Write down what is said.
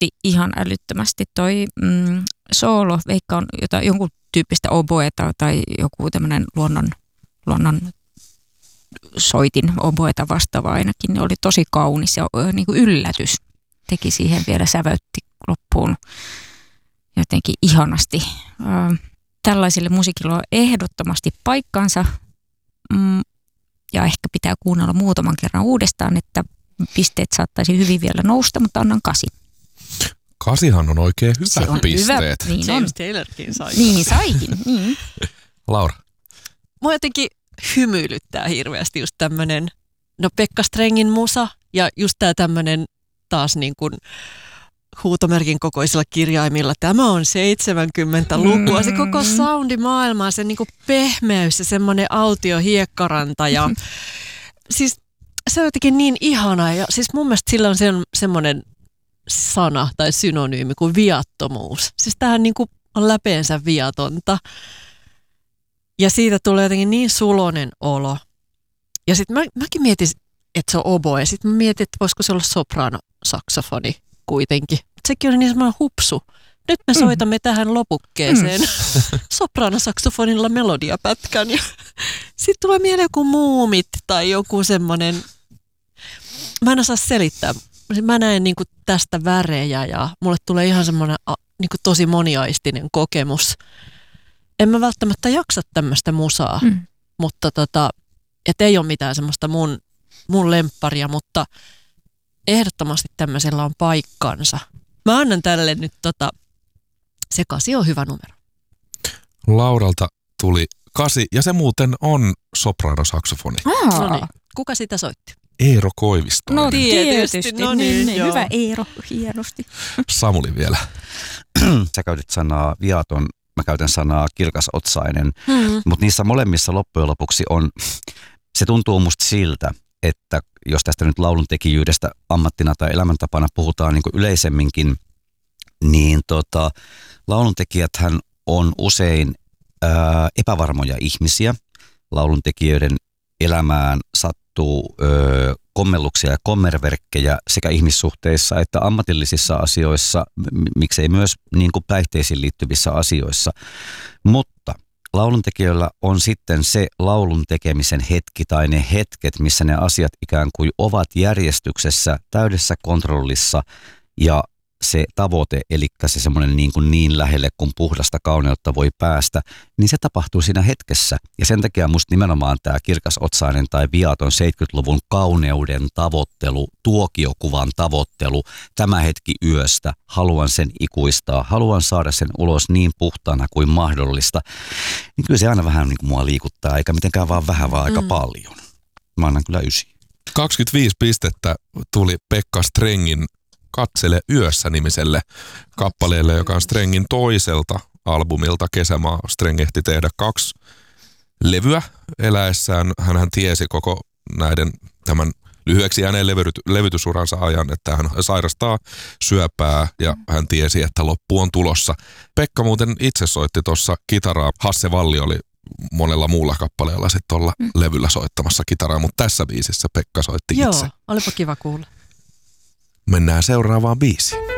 vaikutti ihan älyttömästi toi soolo. Veikkaan jonkun tyyppistä oboeta tai joku tämmöinen luonnon soitin oboeta vastaava ainakin. Ne oli tosi kaunis ja niin kuin yllätys. Teki siihen vielä säväytti loppuun jotenkin ihanasti. Tällaiselle musiikille on ehdottomasti paikkansa ja ehkä pitää kuunnella muutaman kerran uudestaan, että pisteet saattaisi hyvin vielä nousta, mutta annan 8. 8 on oikein hyvät pisteet. Hyvä. Niin James Taylorkin sai. Niin saikin. Niin. Laura. Mua jotenkin hymyilyttää hirveästi just tämmönen, Pekka Strengin musa ja just tää tämmönen taas niin kuin huutomerkin kokoisilla kirjaimilla. Tämä on 70-lukua, se koko soundimaailma, se niin kuin pehmeys ja semmoinen autiohiekkaranta ja siis se on jotenkin niin ihanaa ja siis mun mielestä sillä on semmoinen sana tai synonyymi kuin viattomuus. Siis tämähän niin kuin on läpeensä viatonta. Ja siitä tulee jotenkin niin suloinen olo. Ja sitten mäkin mietin, että se on oboe. Sitten mä mietin, että voisiko se olla soprano-saksofoni kuitenkin. Sekin on niin semmoinen hupsu. Nyt me soitamme tähän lopukkeeseen soprano-saksofonilla melodiapätkän. Sitten tulee mieleen joku Muumit tai joku semmoinen. Mä en osaa selittää. Mä näen niin kuin tästä värejä ja mulle tulee ihan semmoinen niin kuin tosi moniaistinen kokemus. En mä välttämättä jaksa tämmöistä musaa, mutta et ei ole mitään semmoista mun lempparia, mutta ehdottomasti tämmöisellä on paikkansa. Mä annan tälle nyt se 8 on hyvä numero. Lauralta tuli 8 ja se muuten on sopranosaksofoni. No niin. Kuka sitä soitti? Eero Koivisto. No tietysti. No niin, hyvä Eero, hienosti. Samuli vielä. Sä käytit sanaa viaton, mä käytän sanaa kirkasotsainen, mutta niissä molemmissa loppujen lopuksi se tuntuu musta siltä, että jos tästä nyt lauluntekijyydestä ammattina tai elämäntapana puhutaan niin kuin yleisemminkin, niin lauluntekijäthän on usein epävarmoja ihmisiä. Lauluntekijöiden elämään sattuu kommelluksia ja kommerverkkejä sekä ihmissuhteissa että ammatillisissa asioissa, miksei myös niin kuin päihteisiin liittyvissä asioissa. Mutta lauluntekijöillä on sitten se laulun tekemisen hetki tai ne hetket, missä ne asiat ikään kuin ovat järjestyksessä, täydessä kontrollissa ja se tavoite, eli se semmoinen niin lähelle, kun puhdasta kauneutta voi päästä, niin se tapahtuu siinä hetkessä. Ja sen takia musta nimenomaan tämä kirkasotsainen tai viaton 70-luvun kauneuden tavoittelu, tuokiokuvan tavoittelu, tämä hetki yöstä, haluan sen ikuistaa, haluan saada sen ulos niin puhtaana kuin mahdollista, niin kyllä se aina vähän niin kuin mua liikuttaa, eikä mitenkään vaan vähän, vaan aika paljon. Mä annan kyllä 9. 25 pistettä tuli Pekka Strengin Katsele yössä -nimiselle kappaleelle, joka on Strengin toiselta albumilta Kesämaa. Streng ehti tehdä 2 levyä eläessään. Hänhän tiesi koko tämän lyhyeksi jääneen levytysuransa ajan, että hän sairastaa syöpää ja hän tiesi, että loppu on tulossa. Pekka muuten itse soitti tuossa kitaraa. Hasse Valli oli monella muulla kappaleella sitten tuolla levyllä soittamassa kitaraa, mutta tässä biisissä Pekka soitti itse. Joo, olipa kiva kuulla. Mennään seuraavaan biisiin.